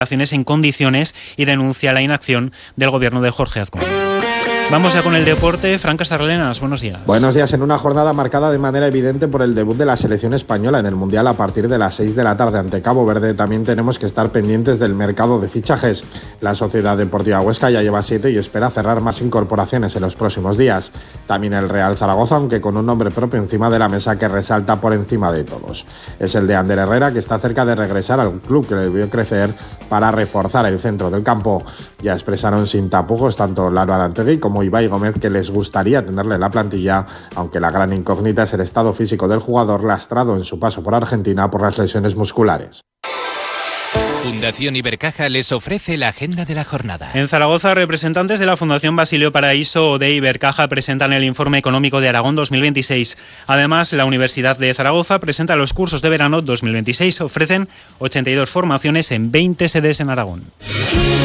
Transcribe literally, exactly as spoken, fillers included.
en condiciones y denuncia la inacción del gobierno de Jorge Azcón. Vamos ya con el deporte. Fran Casarlenas, buenos días. Buenos días. En una jornada marcada de manera evidente por el debut de la selección española en el Mundial a partir de las seis de la tarde ante Cabo Verde, también tenemos que estar pendientes del mercado de fichajes. La Sociedad Deportiva Huesca ya lleva siete y espera cerrar más incorporaciones en los próximos días. También el Real Zaragoza, aunque con un nombre propio encima de la mesa que resalta por encima de todos. Es el de Ander Herrera, que está cerca de regresar al club que le vio crecer para reforzar el centro del campo. Ya expresaron sin tapujos tanto Lalo Arantegui como Ibai Gómez que les gustaría tenerle en la plantilla, aunque la gran incógnita es el estado físico del jugador lastrado en su paso por Argentina por las lesiones musculares. Fundación Ibercaja les ofrece la agenda de la jornada. En Zaragoza, representantes de la Fundación Basilio Paraíso o de Ibercaja presentan el informe económico de Aragón dos mil veintiséis. Además, la Universidad de Zaragoza presenta los cursos de verano dos mil veintiséis. Ofrecen ochenta y dos formaciones en veinte sedes en Aragón.